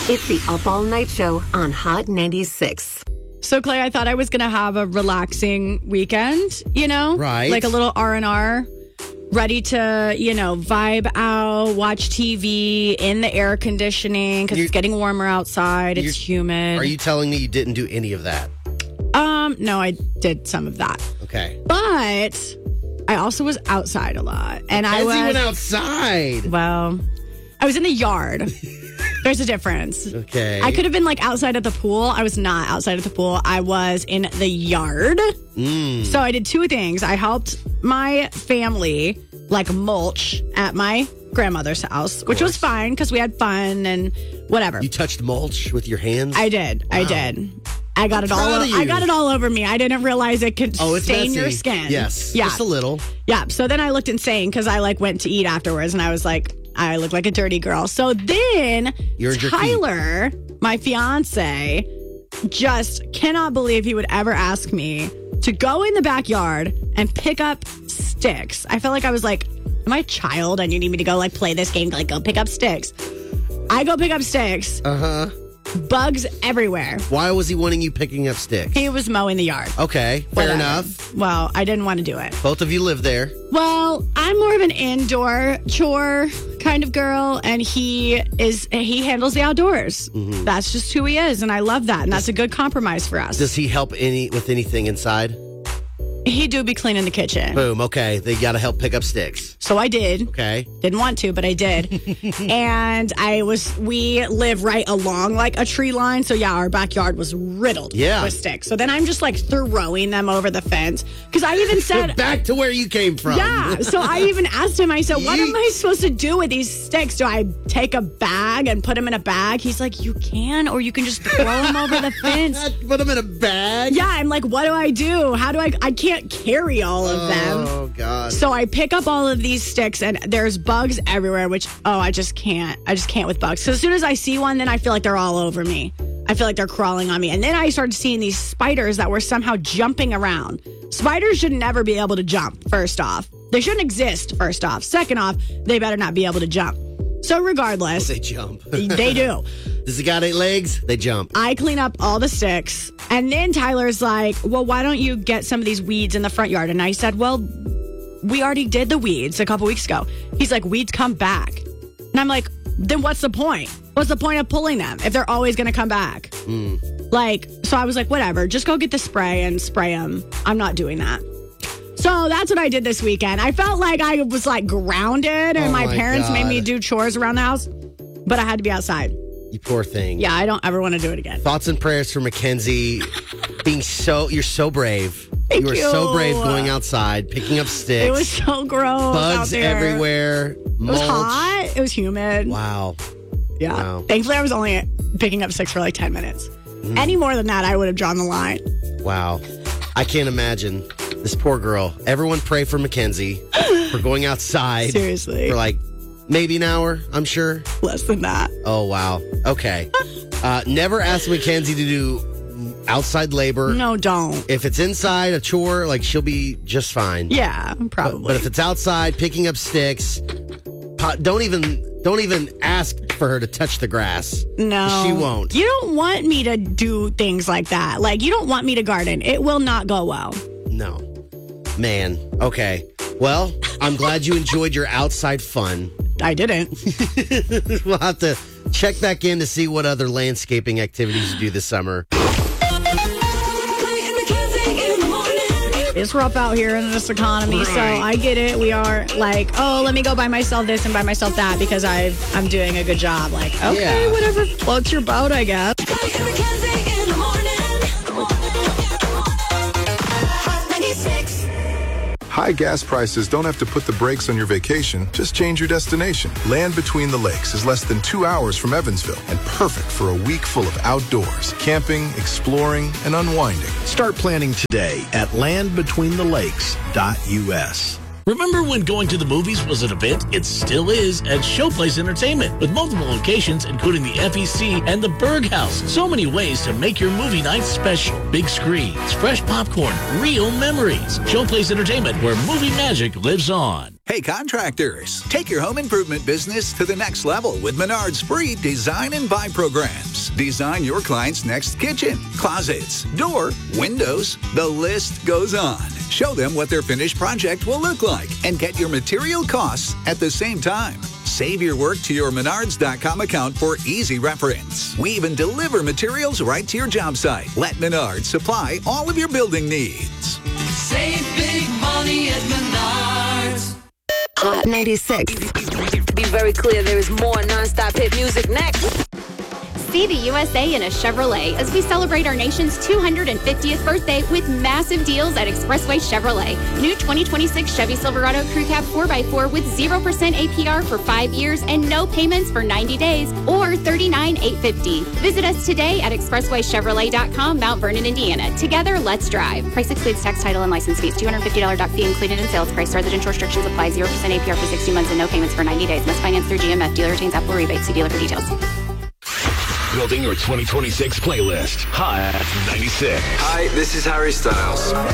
It's the Up All Night Show on Hot 96. So, Clay, I thought I was going to have a relaxing weekend, Right. Like a little R&R, ready to, vibe out, watch TV in the air conditioning because it's getting warmer outside. It's humid. Are you telling me you didn't do any of that? No, I did some of that. Okay. But I also was outside a lot. And I went outside. Well, I was in the yard. There's a difference. Okay. I could have been outside at the pool. I was not outside at the pool. I was in the yard. So I did two things. I helped my family mulch at my grandmother's house, which was fine because we had fun and whatever. You touched mulch with your hands? I did. Wow. I did. I got it all. I got it all over me. I didn't realize it could stain your skin. Yes. Yeah. Just a little. Yeah. So then I looked insane because I went to eat afterwards and I was like, I look like a dirty girl. So then Tyler, my fiance, just cannot believe he would ever ask me to go in the backyard and pick up sticks. I felt like I was am I a child and you need me to go play this game? Go pick up sticks. I go pick up sticks. Uh-huh. Bugs everywhere. Why was he wanting you picking up sticks? He was mowing the yard. Okay, fair enough. Well, I didn't want to do it. Both of you live there. Well, I'm more of an indoor chore kind of girl, and he handles the outdoors. Mm-hmm. That's just who he is, and I love that, and that's a good compromise for us. Does he help with anything inside? He do be cleaning the kitchen. Boom. Okay. They got to help pick up sticks. So I did. Okay. Didn't want to, but I did. And we live right along a tree line. So yeah, our backyard was riddled with sticks. So then I'm just throwing them over the fence. Because I even said... Back to where you came from. Yeah. So I even asked him, I said, what am I supposed to do with these sticks? Do I take a bag and put them in a bag? He's like, you can, or you can just throw them over the fence. Put them in a bag? Yeah. I'm like, what do I do? How do I can't carry all of them. Oh, God. So I pick up all of these sticks and there's bugs everywhere, which, I just can't. I just can't with bugs. So as soon as I see one, then I feel like they're all over me. I feel like they're crawling on me. And then I started seeing these spiders that were somehow jumping around. Spiders should never be able to jump, first off. They shouldn't exist, first off. Second off, they better not be able to jump. So regardless. They jump. They do. Does he got 8 legs? They jump. I clean up all the sticks. And then Tyler's like, well, why don't you get some of these weeds in the front yard? And I said, well, we already did the weeds a couple weeks ago. He's like, weeds come back. And I'm like, then what's the point? What's the point of pulling them if they're always going to come back? So I was like, whatever, just go get the spray and spray them. I'm not doing that. So that's what I did this weekend. I felt like I was grounded and my parents made me do chores around the house, but I had to be outside. You poor thing. Yeah, I don't ever want to do it again. Thoughts and prayers for Mackenzie. You're so brave. Thank you were so brave going outside, picking up sticks. It was so gross. Bugs out there. everywhere. It was hot. It was humid. Wow. Yeah. Wow. Thankfully, I was only picking up sticks for 10 minutes. Any more than that, I would have drawn the line. Wow. I can't imagine. This poor girl. Everyone pray for Mackenzie for going outside. Seriously. For maybe an hour, I'm sure. Less than that. Oh, wow. Okay. Never ask Mackenzie to do outside labor. No, don't. If it's inside a chore, she'll be just fine. Yeah, probably. But if it's outside picking up sticks, don't even ask for her to touch the grass. No. She won't. You don't want me to do things like that. You don't want me to garden. It will not go well. No. Man. Okay. Well, I'm glad you enjoyed your outside fun. I didn't. We'll have to check back in to see what other landscaping activities you do this summer. It's rough out here in this economy, so I get it. We are let me go buy myself this and buy myself that because I'm doing a good job. Okay, whatever floats your boat, I guess. High gas prices don't have to put the brakes on your vacation. Just change your destination. Land Between the Lakes is less than 2 hours from Evansville and perfect for a week full of outdoors, camping, exploring, and unwinding. Start planning today at landbetweenthelakes.us. Remember when going to the movies was an event? It still is at Showplace Entertainment with multiple locations including the FEC and the Berg House. So many ways to make your movie night special. Big screens, fresh popcorn, real memories. Showplace Entertainment, where movie magic lives on. Hey contractors, take your home improvement business to the next level with Menard's free Design and Buy programs. Design your client's next kitchen, closets, door, windows, the list goes on. Show them what their finished project will look like and get your material costs at the same time. Save your work to your Menards.com account for easy reference. We even deliver materials right to your job site. Let Menards supply all of your building needs. Save big money at Menards. Hot 96. Be very clear, there is more non-stop hit music next. See the USA in a Chevrolet as we celebrate our nation's 250th birthday with massive deals at Expressway Chevrolet. New 2026 Chevy Silverado Crew Cab 4x4 with 0% APR for 5 years and no payments for 90 days or $39,850. Visit us today at expresswaychevrolet.com, Mount Vernon, Indiana. Together, let's drive. Price excludes tax, title, and license fees. $250 doc fee included in sales price. Residential restrictions apply. 0% APR for 60 months and no payments for 90 days. Must finance through GMF. Dealer retains Apple rebates. See dealer for details. Building your 2026 playlist. Hot 96. Hi, this is Harry Styles.